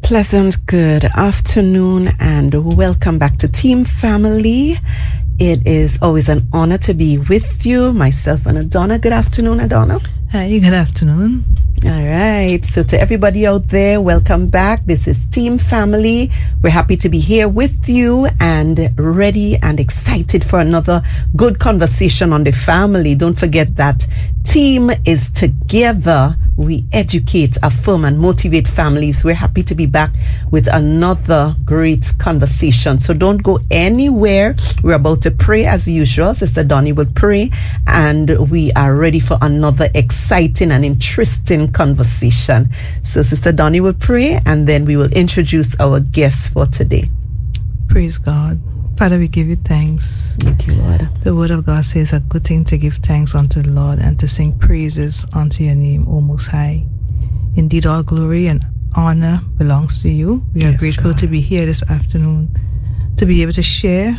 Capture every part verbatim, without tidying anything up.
Pleasant good afternoon and welcome back to Team Family. It is always an honor to be with you, myself and Adonna. Good afternoon, Adonna. Hi, good afternoon. All right. So to everybody out there, welcome back. This is Team Family. We're happy to be here with you and ready and excited for another good conversation on the family. Don't forget that team is together. We educate, affirm, and motivate families. We're happy to be back with another great conversation. So don't go anywhere. We're about to pray as usual. Sister Donnie will pray, and we are ready for another exciting and interesting conversation. So Sister Donnie will pray, and then we will introduce our guests for today. Praise God. Father, we give you thanks. Thank you, Lord. The word of God says a good thing to give thanks unto the Lord and to sing praises unto your name, O Most High. Indeed, all glory and honor belongs to you. We are yes, grateful Lord. to be here this afternoon, to be able to share,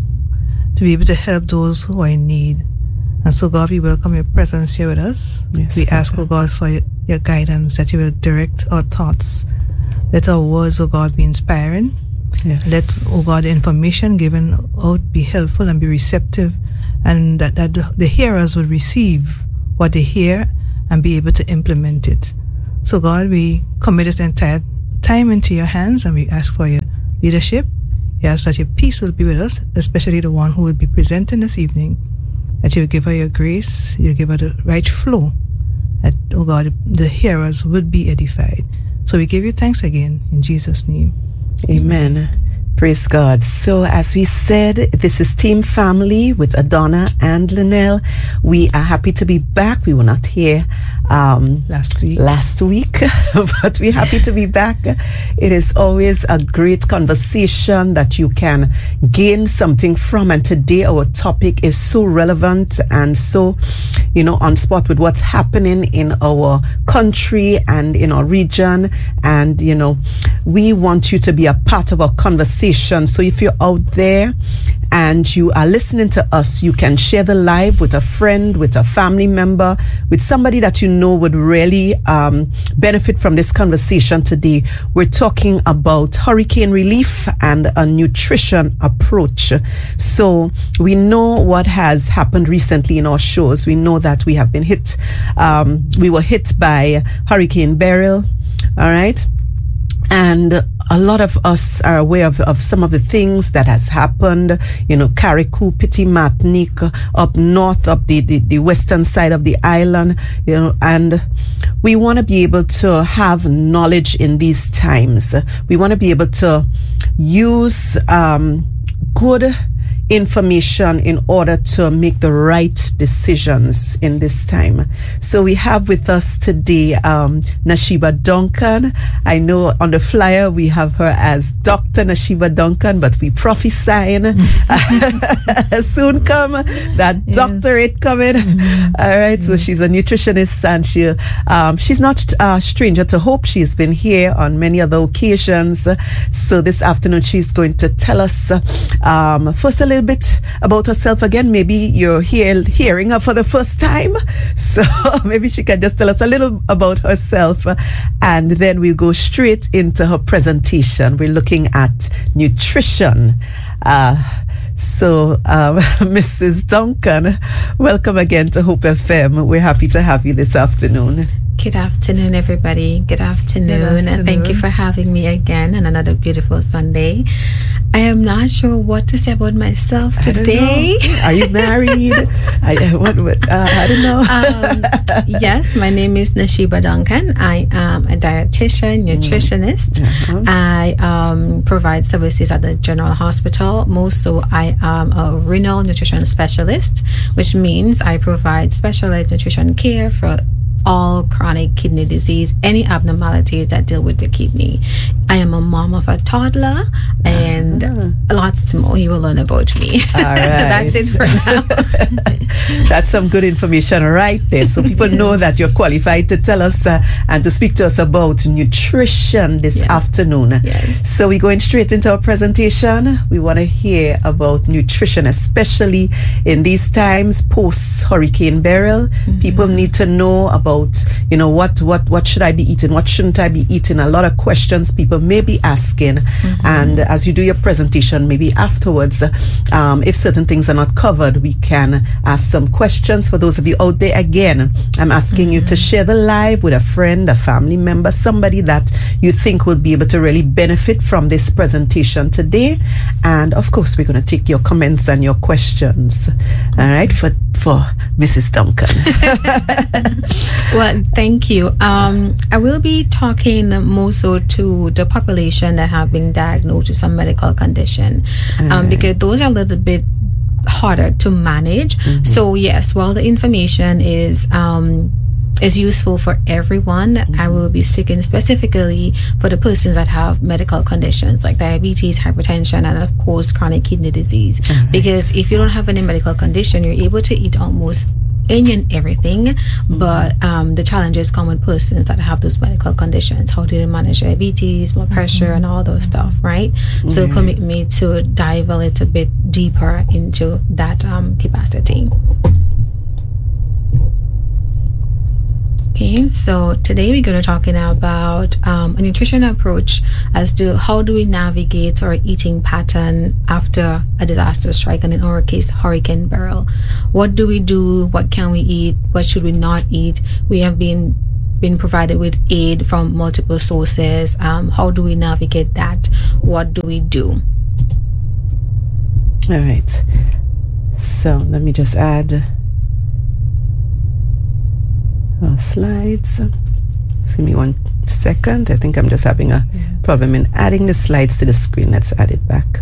to be able to help those who are in need. And so, God, we welcome your presence here with us. Yes, we Father. ask, O God, for your, your guidance, that you will direct our thoughts. Let our words, O God, be inspiring. Yes. Let, oh God, the information given out be helpful and be receptive, and that, that the, the hearers will receive what they hear and be able to implement it. So, God, we commit this entire time into your hands, and we ask for your leadership. We ask that your peace will be with us, especially the one who will be presenting this evening, that you will give her your grace, you will give her the right flow, that, oh God, the hearers will be edified. So we give you thanks again in Jesus' name. Amen. Praise God. So as we said, this is Team Family with Adonna and Linnell. We are happy to be back. We were not here um, last week, last week, but we're happy to be back. It is always a great conversation that you can gain something from. And today our topic is so relevant and so, you know, on spot with what's happening in our country and in our region. And, you know, we want you to be a part of our conversation. So if you're out there and you are listening to us, you can share the live with a friend, with a family member, with somebody that you know would really um, benefit from this conversation today. We're talking about hurricane relief and a nutrition approach. So we know what has happened recently in our shows. We know that we have been hit. Um, we were hit by Hurricane Beryl. All right. And a lot of us are aware of, of some of the things that has happened, you know, Carriacou, Petit Martinique, up north, up the, the, the western side of the island, you know, and we want to be able to have knowledge in these times. We want to be able to use um, good information in order to make the right decisions in this time. So we have with us today um, Nashiba Duncan. I know on the flyer we have her as Doctor Nashiba Duncan, but we prophesying soon come that yeah. doctorate coming. Mm-hmm. All right, mm-hmm. So she's a nutritionist, and she um, she's not a stranger to hope. She's been here on many other occasions. So this afternoon she's going to tell us um, first a little bit about herself again. Maybe you're here hearing her for the first time, so maybe she can just tell us a little about herself, and then we'll go straight into her presentation. We're looking at nutrition. Uh, so um, Missus Duncan, welcome again to Hope F M. We're happy to have you this afternoon. Good afternoon, everybody. Good afternoon, Good afternoon, and thank you for having me again on another beautiful Sunday. I am not sure what to say about myself today. Are you married? I, what, what, uh, I don't know. um, yes, my name is Nashiba Duncan. I am a dietitian, nutritionist. Mm. Uh-huh. I um, provide services at the General Hospital. Most so, I am a renal nutrition specialist, which means I provide specialized nutrition care for all chronic kidney disease, any abnormality that deal with the kidney. I am a mom of a toddler, and uh-huh. lots more you will learn about me. All right. That's it for now. That's some good information right there. So people know that you're qualified to tell us uh, and to speak to us about nutrition this yes. afternoon. Yes. So we're going straight into our presentation. We want to hear about nutrition, especially in these times post Hurricane Beryl. Mm-hmm. People need to know about about, you know, what, what, what should I be eating? What shouldn't I be eating? A lot of questions people may be asking. Mm-hmm. And as you do your presentation, maybe afterwards, um, if certain things are not covered, we can ask some questions. For those of you out there, again, I'm asking mm-hmm. you to share the live with a friend, a family member, somebody that you think will be able to really benefit from this presentation today. And of course, we're going to take your comments and your questions. All right, for for Missus Duncan. Well, thank you. Um, I will be talking more so to the population that have been diagnosed with some medical condition, um, right. because those are a little bit harder to manage. Mm-hmm. So yes, while the information is um, is useful for everyone, mm-hmm. I will be speaking specifically for the persons that have medical conditions like diabetes, hypertension, and of course chronic kidney disease. Right. Because if you don't have any medical condition, you're able to eat almost any and everything, mm-hmm. but um, the challenges come with persons that have those medical conditions. How do you manage diabetes, blood pressure, mm-hmm. and all those stuff, right? Mm-hmm. So permit me to dive a little bit deeper into that um, capacity. Okay, so today we're going to talk about um, a nutrition approach as to how do we navigate our eating pattern after a disaster strike, and in our case, Hurricane Beryl. What do we do? What can we eat? What should we not eat? We have been been provided with aid from multiple sources. Um, how do we navigate that? What do we do? All right. So let me just add Uh, slides. Just give me one second. I think I'm just having a yeah. problem in adding the slides to the screen. Let's add it back.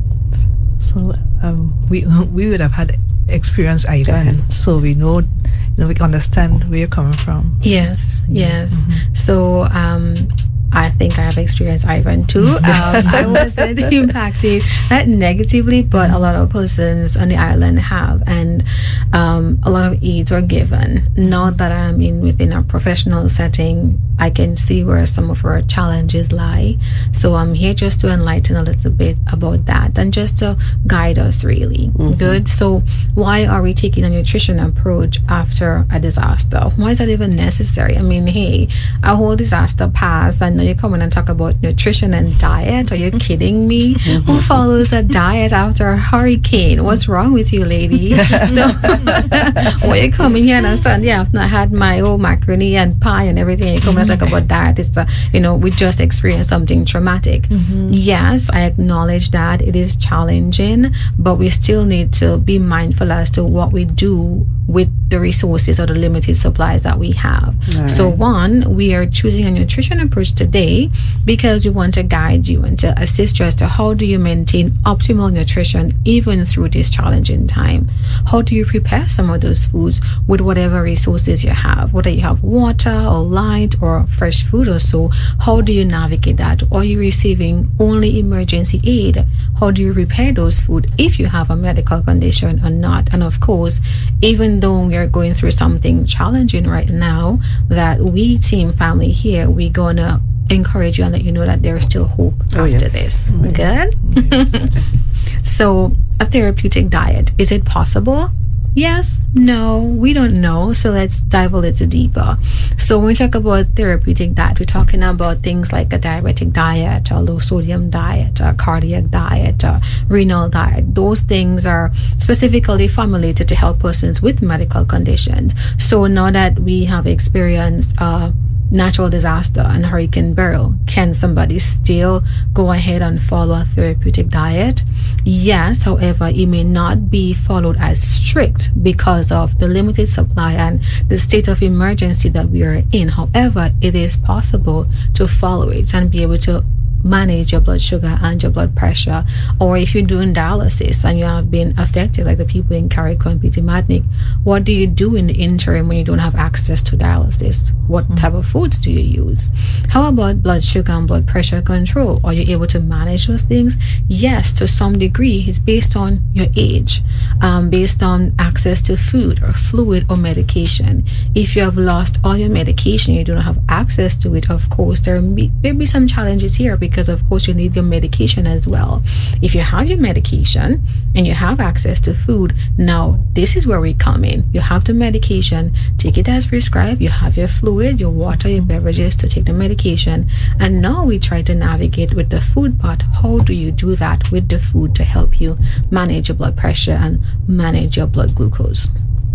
So um, we we would have had experience, Ivan, so we know, you know, we can understand where you're coming from. Yes, yes. Mm-hmm. So um, I think I have experienced Ivan too. Um, I wasn't impacted not negatively, but a lot of persons on the island have, and um, a lot of aids are given. Not that I'm in within a professional setting, I can see where some of our challenges lie. So I'm here just to enlighten a little bit about that and just to guide us, really. Mm-hmm. Good. So why are we taking a nutrition approach after a disaster? Why is that even necessary? I mean, hey, a whole disaster passed, and now you're coming and talk about nutrition and diet. Are you kidding me? Mm-hmm. Who follows a diet after a hurricane? What's wrong with you, lady? So why are you coming here and saying, yeah, I've not had my old macaroni and pie and everything. You're coming talk about that. It's, uh, you know, we just experienced something traumatic. Mm-hmm. Yes, I acknowledge that it is challenging, but we still need to be mindful as to what we do with the resources or the limited supplies that we have. Right. So one, we are choosing a nutrition approach today because we want to guide you and to assist you as to how do you maintain optimal nutrition even through this challenging time. How do you prepare some of those foods with whatever resources you have, whether you have water or light or fresh food or so? How do you navigate that? Are you receiving only emergency aid? How do you prepare those food if you have a medical condition or not? And of course, even though we are going through something challenging right now, that we team family here, we're gonna encourage you and let you know that there's still hope oh, after yes. this. Oh, good. Yes. So a therapeutic diet, is it possible? Yes, no, we don't know. So let's dive a little deeper. So when we talk about therapeutic diet, we're talking about things like a diabetic diet, a low sodium diet, a cardiac diet, a renal diet. Those things are specifically formulated to help persons with medical conditions. So now that we have experienced uh, natural disaster and Hurricane Beryl, can somebody still go ahead and follow a therapeutic diet? Yes, however, it may not be followed as strict because of the limited supply and the state of emergency that we are in. However, it is possible to follow it and be able to manage your blood sugar and your blood pressure. Or if you're doing dialysis and you have been affected, like the people in Carriacou and P T Matnik, what do you do in the interim when you don't have access to dialysis? What mm-hmm. type of foods do you use? How about blood sugar and blood pressure control? Are you able to manage those things? Yes, to some degree. It's based on your age, um, based on access to food or fluid or medication. If you have lost all your medication, you do not have access to it, of course, there may, may be some challenges here, because of course you need your medication as well. If you have your medication and you have access to food, now this is where we come in. You have the medication, take it as prescribed, you have your fluid, your water, your beverages to take the medication, and now we try to navigate with the food part. How do you do that with the food to help you manage your blood pressure and manage your blood glucose?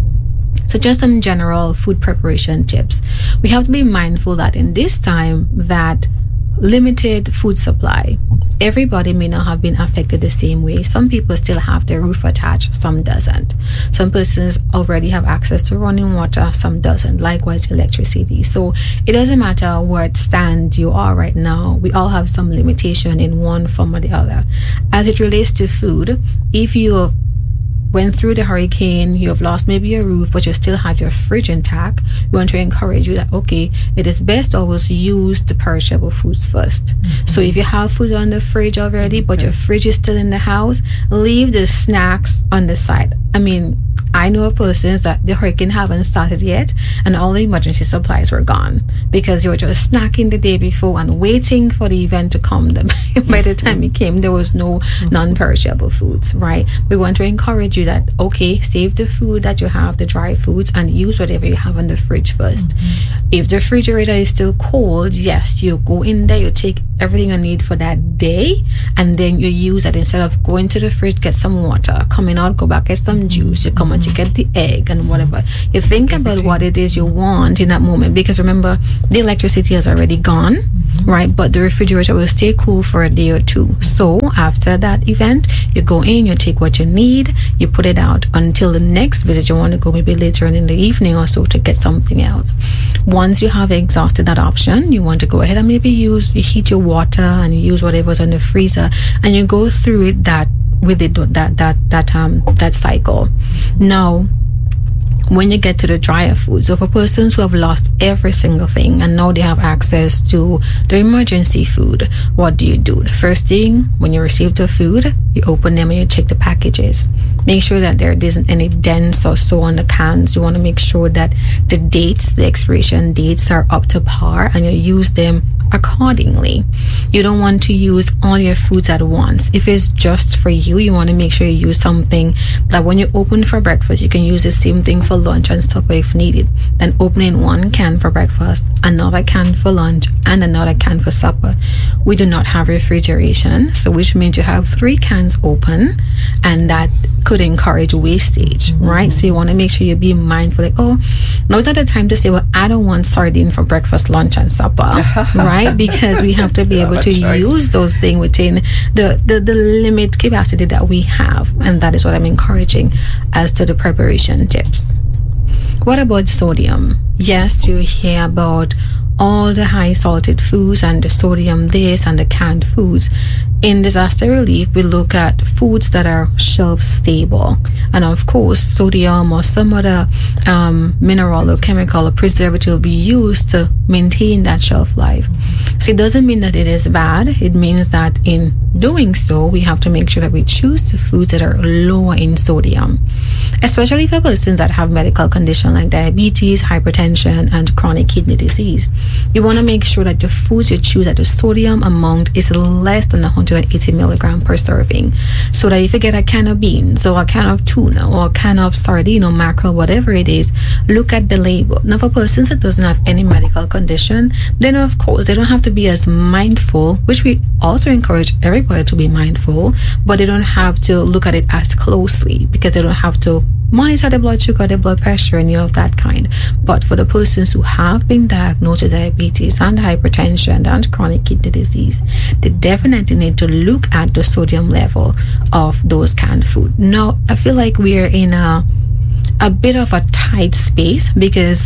So just some general food preparation tips. We have to be mindful that in this time that limited food supply, everybody may not have been affected the same way. Some people still have their roof attached, some doesn't. Some persons already have access to running water, some doesn't. Likewise, electricity. So it doesn't matter what stand you are right now. We all have some limitation in one form or the other. As it relates to food, if you went through the hurricane, you have lost maybe your roof, but you still have your fridge intact, we want to encourage you that, okay, it is best always use the perishable foods first. Mm-hmm. So if you have food on the fridge already, but okay. your fridge is still in the house, leave the snacks on the side. I mean, I know of persons that the hurricane haven't started yet and all the emergency supplies were gone because they were just snacking the day before and waiting for the event to come. By the time it came, there was no non-perishable foods, right? We want to encourage you that, okay, save the food that you have, the dry foods, and use whatever you have in the fridge first. Mm-hmm. If the refrigerator is still cold, yes, you go in there, you take everything you need for that day, and then you use it instead of going to the fridge, get some water, coming out, go back, get some juice, you come and you get the egg and whatever. You think about what it is you want in that moment, because remember, the electricity has already gone, mm-hmm. right? But the refrigerator will stay cool for a day or two. So after that event, you go in, you take what you need, you put it out until the next visit. You want to go maybe later in the evening or so to get something else. Once you have exhausted that option, you want to go ahead and maybe use, you heat your water and you use whatever's in the freezer, and you go through it that with it that that that um that cycle. Now, when you get to the drier foods, so for persons who have lost every single thing and now they have access to the emergency food, what do you do? The first thing, when you receive the food, you open them and you check the packages. Make sure that there isn't any dents or so on the cans. You want to make sure that the dates, the expiration dates, are up to par and you use them accordingly. You don't want to use all your foods at once. If it's just for you, you want to make sure you use something that when you open for breakfast, you can use the same thing for lunch and supper if needed. Then opening one can for breakfast, another can for lunch, and another can for supper. We do not have refrigeration, so which means you have three cans open, and that could encourage wastage, mm-hmm. right? So you want to make sure you be mindful, like, oh, not at the time to say, well, I don't want sardine for breakfast, lunch, and supper, right? Because we have to be able to use those things within the, the, the limit capacity that we have. And that is what I'm encouraging as to the preparation tips. What about sodium? Yes, you hear about all the high salted foods and the sodium this and the canned foods. In disaster relief, we look at foods that are shelf stable, and of course sodium or some other um, mineral or chemical or preservative will be used to maintain that shelf life. So it doesn't mean that it is bad. It means that in doing so, we have to make sure that we choose the foods that are lower in sodium, especially for persons that have medical conditions like diabetes, hypertension, and chronic kidney disease. You want to make sure that the foods you choose, that the sodium amount is less than one hundred eighty milligrams per serving, so that if you get a can of beans or a can of tuna or a can of sardine or mackerel, whatever it is, look at the label. Now, for persons who doesn't have any medical condition, then of course they don't have to be as mindful, which we also encourage everybody to be mindful, but they don't have to look at it as closely because they don't have to monitor the blood sugar, the blood pressure, any of that kind. But for the persons who have been diagnosed with diabetes and hypertension and chronic kidney disease, they definitely need to look at the sodium level of those canned food. Now, I feel like we're in a a bit of a tight space because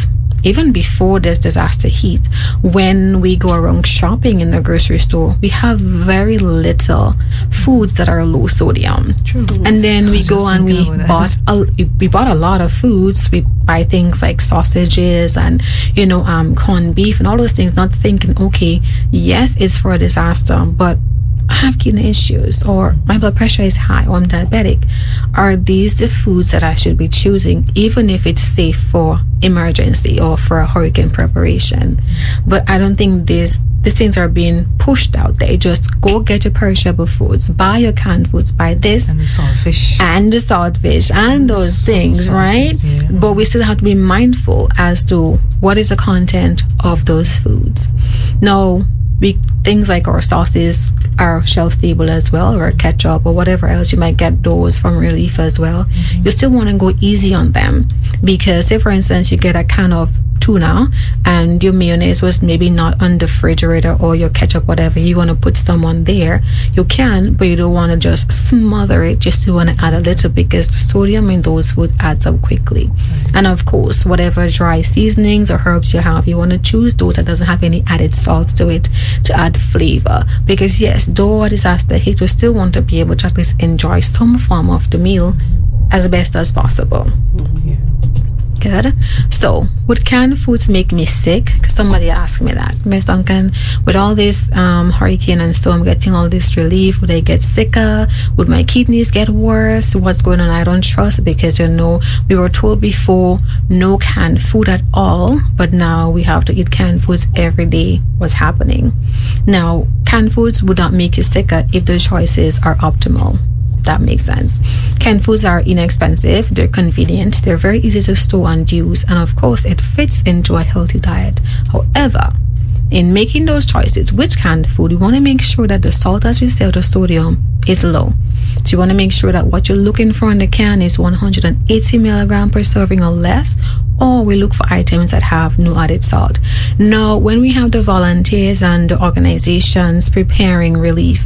even before this disaster hit, when we go around shopping in the grocery store, we have very little foods that are low sodium. True. And then we go and we bought a, we bought a lot of foods. We buy things like sausages and, you know, um, corned beef and all those things, not thinking, okay, yes, it's for a disaster, but I have kidney issues, or my blood pressure is high, or I'm diabetic. Are these the foods that I should be choosing, even if it's safe for emergency or for a hurricane preparation? But I don't think these these things are being pushed out there. Just go get your perishable foods, buy your canned foods, buy this and the saltfish and the saltfish and those so things, salted, right? Yeah. But we still have to be mindful as to what is the content of those foods. Now, we things like our sauces are shelf stable as well, or ketchup or whatever else. You might get those from Relief as well. Mm-hmm. You still want to go easy on them, because say for instance you get a can of tuna and your mayonnaise was maybe not on the refrigerator, or your ketchup, whatever, you want to put some on there, you can, but you don't want to just smother it. Just you want to add a little, because the sodium in those food adds up quickly. Right. And of course, whatever dry seasonings or herbs you have, you want to choose those that doesn't have any added salt to it to add flavor, because yes, though a disaster hit, we still want to be able to at least enjoy some form of the meal as best as possible. Mm-hmm. Yeah. Good. So, would canned foods make me sick? Because somebody asked me that. Miss Duncan, with all this um, hurricane and so I'm getting all this relief, would I get sicker? Would my kidneys get worse? What's going on? I don't trust, because, you know, we were told before no canned food at all, but now we have to eat canned foods every day. What's happening? Now, canned foods would not make you sicker if the choices are optimal. That makes sense. Canned foods are inexpensive, they're convenient, they're very easy to store and use, and of course it fits into a healthy diet. However, in making those choices with canned food, you want to make sure that the salt, as we say, the sodium is low. So you want to make sure that what you're looking for in the can is one hundred eighty milligrams per serving or less, or we look for items that have no added salt. Now, when we have the volunteers and the organizations preparing relief,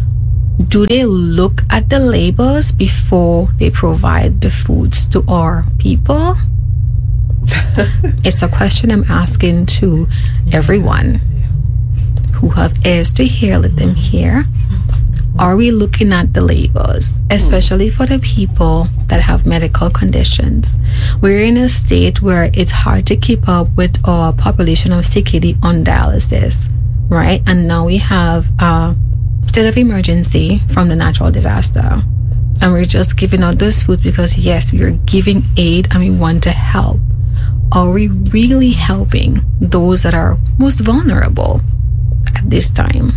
do they look at the labels before they provide the foods to our people? It's a question I'm asking to everyone who have ears to hear. Let them hear. Are we looking at the labels, especially for the people that have medical conditions? We're in a state where it's hard to keep up with our population of C K D on dialysis, right? And now we have uh state of emergency from the natural disaster, and we're just giving out those foods because yes, we are giving aid and we want to help. Are we really helping those that are most vulnerable at this time?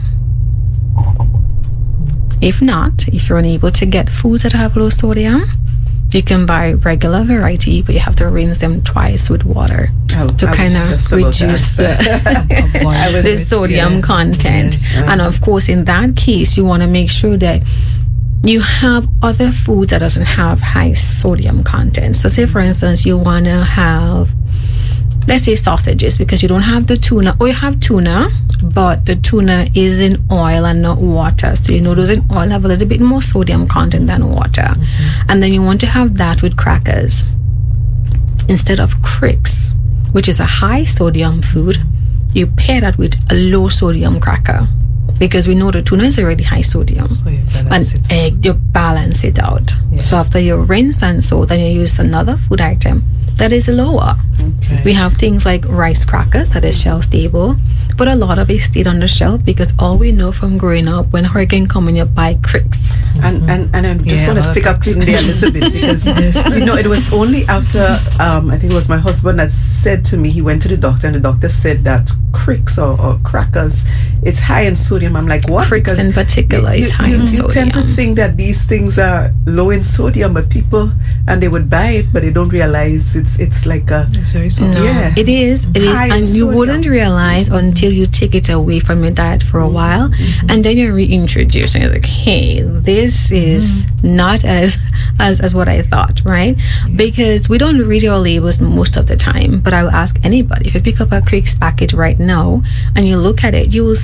If not, if you're unable to get foods that have low sodium, you can buy regular variety, but you have to rinse them twice with water oh, to kind of reduce the, the sodium yeah. content. Yes. And of course, in that case, you want to make sure that you have other foods that doesn't have high sodium content. So say, for instance, you want to have, let's say, sausages, because you don't have the tuna, or you have tuna, but the tuna is in oil and not water. So you know those in oil have a little bit more sodium content than water. Mm-hmm. And then you want to have that with crackers instead of Crix, which is a high sodium food. You pair that with a low sodium cracker, because we know the tuna is already high sodium. So you balance and it egg, you balance it out. Yeah. So after you rinse and so, then you use another food item that is lower. Okay. We have things like rice crackers that is shelf stable, but a lot of it stayed on the shelf because all we know from growing up, when hurricane come in, you buy Crix. And and and I just yeah, want to stick up in there a little bit, because you know, it was only after um, I think it was my husband that said to me, he went to the doctor and the doctor said that Crix or, or crackers, it's high in sodium. I'm like, what? Crix because in particular you, is high you, in you sodium. You tend to think that these things are low in sodium, but people, and they would buy it, but they don't realize it's it's like a it's very sodium. No, yeah. it is. It is, and you sodium. wouldn't realize until you take it away from your diet for a mm-hmm. while, mm-hmm. and then you're reintroducing. You're like, hey, this is mm-hmm. not as as as what I thought, right? Yeah. Because we don't read our labels most of the time. But I will ask anybody, if you pick up a Crix packet right now and you look at it, you will see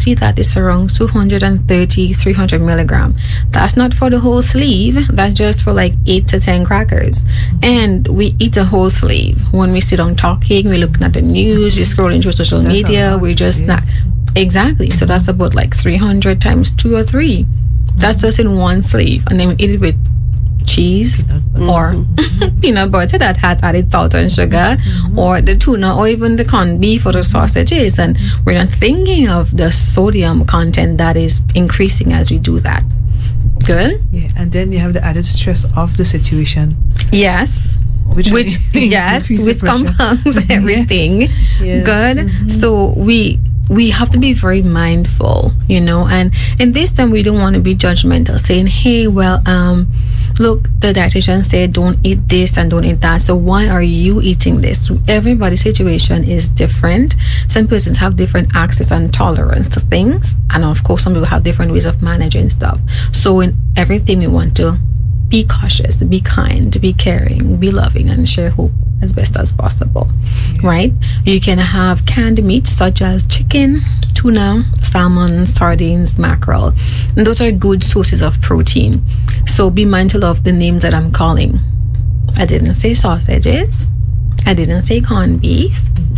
see that it's around two hundred thirty, three hundred milligram. That's not for the whole sleeve. That's just for like eight to ten crackers. And we eat a whole sleeve. When we sit down talking, we're looking at the news, we're scrolling through social that's media, we're just yeah. not. Exactly. So that's about like three hundred times two or three. That's just in one sleeve. And then we eat it with cheese mm-hmm. or mm-hmm. peanut butter that has added salt and sugar mm-hmm. or the tuna or even the corned beef or the sausages, and we're not thinking of the sodium content that is increasing as we do that. Good. Yeah, and then you have the added stress of the situation. Yes. Which, which yes, which compounds everything. Yes. Yes. Good. Mm-hmm. So we we have to be very mindful, you know, and in this time we don't want to be judgmental, saying, hey, well, um, look, the dietitian said don't eat this and don't eat that, so why are you eating this? Everybody's situation is different. Some persons have different access and tolerance to things, and of course some people have different ways of managing stuff. So in everything we want to be cautious, be kind, be caring, be loving, and share hope as best as possible. Yeah. Right? You can have canned meats such as chicken, tuna, salmon, sardines, mackerel. And those are good sources of protein. So be mindful of the names that I'm calling. I didn't say sausages. I didn't say corned beef.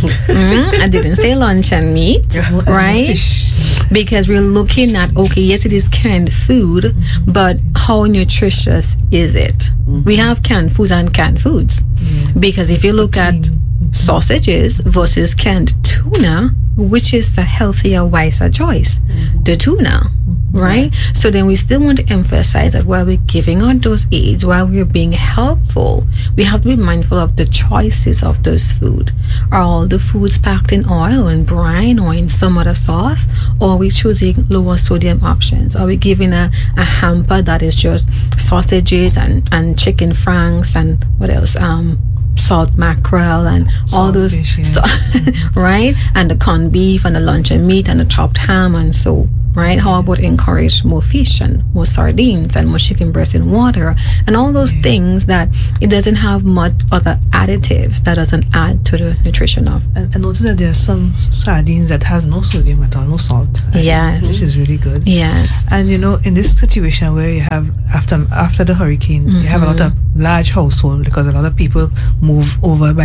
mm, I didn't say luncheon meat, right? Because we're looking at, okay, yes, it is canned food, mm-hmm. but how nutritious is it? Mm-hmm. We have canned foods and canned foods. Mm-hmm. Because if you look Protein. at mm-hmm. sausages versus canned tuna, which is the healthier, wiser choice? Mm-hmm. The tuna. Mm-hmm. Right? So then we still want to emphasize that while we're giving out those aids, while we're being helpful, we have to be mindful of the choices of those food. Are all the foods packed in oil and brine or in some other sauce? Or are we choosing lower sodium options? Are we giving a, a hamper that is just sausages and, and chicken franks and what else? Um, salt mackerel and salt all those, fish, yeah. so, mm-hmm. right? And the corned beef and the luncheon meat and the chopped ham and so. Right? How about encourage more fish and more sardines and more chicken breast in water and all those yeah. things that it doesn't have much other additives that doesn't add to the nutrition of. And, and also that there are some sardines that have no sodium at all, no salt. Yes. Which is really good. Yes. And you know, in this situation where you have, after after the hurricane, mm-hmm. you have a lot of large household because a lot of people move over by